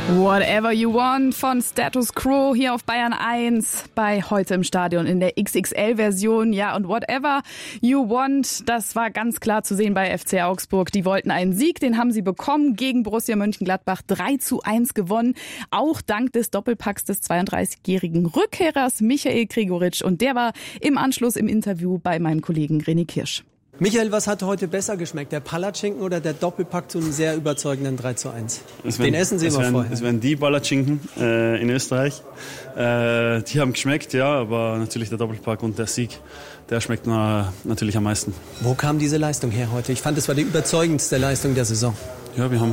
Whatever You Want von Status Quo hier auf Bayern 1 bei Heute im Stadion in der XXL-Version. Ja, und Whatever You Want, das war ganz klar zu sehen bei FC Augsburg. Die wollten einen Sieg, den haben sie bekommen, gegen Borussia Mönchengladbach 3:1 gewonnen. Auch dank des Doppelpacks des 32-jährigen Rückkehrers Michael Gregoritsch. Und der war im Anschluss im Interview bei meinem Kollegen René Kirsch. Michael, was hat heute besser geschmeckt, der Palatschinken oder der Doppelpack zu einem sehr überzeugenden 3:1? Den essen Sie immer vorher. Es werden die Palatschinken in Österreich. Die haben geschmeckt, ja, aber natürlich der Doppelpack und der Sieg, der schmeckt natürlich am meisten. Wo kam diese Leistung her heute? Ich fand, es war die überzeugendste Leistung der Saison. Ja, wir haben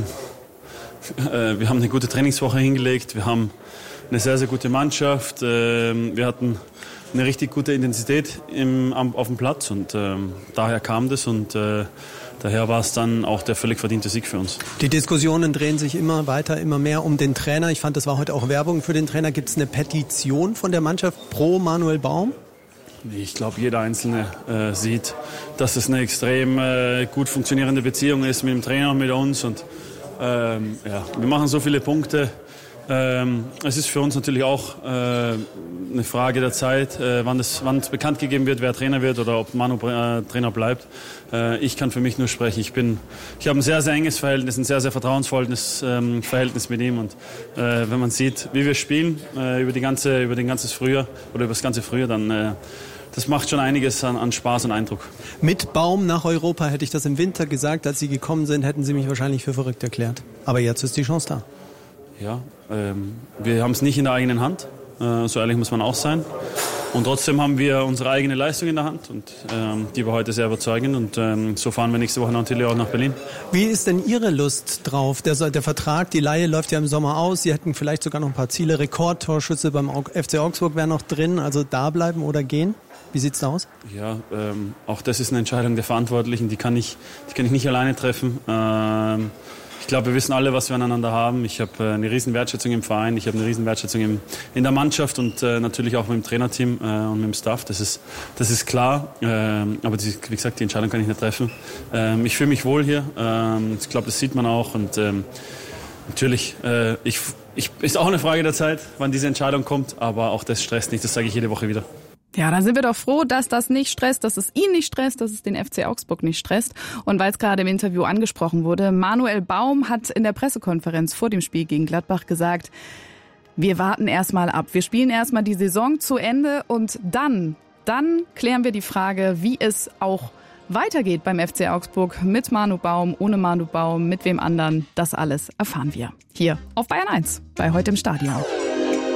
eine gute Trainingswoche hingelegt, wir haben eine sehr, sehr gute Mannschaft, wir hatten eine richtig gute Intensität auf dem Platz und daher kam das und daher war es dann auch der völlig verdiente Sieg für uns. Die Diskussionen drehen sich immer weiter, immer mehr um den Trainer. Ich fand, das war heute auch Werbung für den Trainer. Gibt es eine Petition von der Mannschaft pro Manuel Baum? Ich glaube, jeder Einzelne sieht, dass es eine extrem gut funktionierende Beziehung ist mit dem Trainer und mit uns und wir machen so viele Punkte. Es ist für uns natürlich auch eine Frage der Zeit, wann es bekannt gegeben wird, wer Trainer wird oder ob Manu Trainer bleibt. Ich kann für mich nur sprechen. Ich habe ein sehr, sehr enges Verhältnis, ein sehr, sehr vertrauensvolles Verhältnis mit ihm. Und wenn man sieht, wie wir spielen über das ganze Frühjahr, dann das macht schon einiges an Spaß und Eindruck. Mit Baum nach Europa hätte ich das im Winter gesagt. Als Sie gekommen sind, hätten Sie mich wahrscheinlich für verrückt erklärt. Aber jetzt ist die Chance da. Ja, wir haben es nicht in der eigenen Hand, so ehrlich muss man auch sein. Und trotzdem haben wir unsere eigene Leistung in der Hand und die war heute sehr überzeugend und so fahren wir nächste Woche natürlich auch nach Berlin. Wie ist denn Ihre Lust drauf? Der Vertrag, die Leihe läuft ja im Sommer aus. Sie hätten vielleicht sogar noch ein paar Ziele. Rekordtorschütze beim FC Augsburg wären noch drin, also da bleiben oder gehen? Wie sieht's da aus? Ja, auch das ist eine Entscheidung der Verantwortlichen, die kann ich nicht alleine treffen. Ich glaube, wir wissen alle, was wir aneinander haben. Ich habe eine riesen Wertschätzung im Verein, ich habe eine riesen Wertschätzung in der Mannschaft und natürlich auch mit dem Trainerteam und mit dem Staff. Das ist klar, aber wie gesagt, die Entscheidung kann ich nicht treffen. Ich fühle mich wohl hier, ich glaube, das sieht man auch und natürlich, ist auch eine Frage der Zeit, wann diese Entscheidung kommt, aber auch das stresst nicht, das sage ich jede Woche wieder. Ja, dann sind wir doch froh, dass das nicht stresst, dass es ihn nicht stresst, dass es den FC Augsburg nicht stresst. Und weil es gerade im Interview angesprochen wurde, Manuel Baum hat in der Pressekonferenz vor dem Spiel gegen Gladbach gesagt, wir warten erstmal ab. Wir spielen erstmal die Saison zu Ende und dann klären wir die Frage, wie es auch weitergeht beim FC Augsburg mit Manu Baum, ohne Manu Baum, mit wem anderen. Das alles erfahren wir hier auf Bayern 1 bei Heute im Stadion.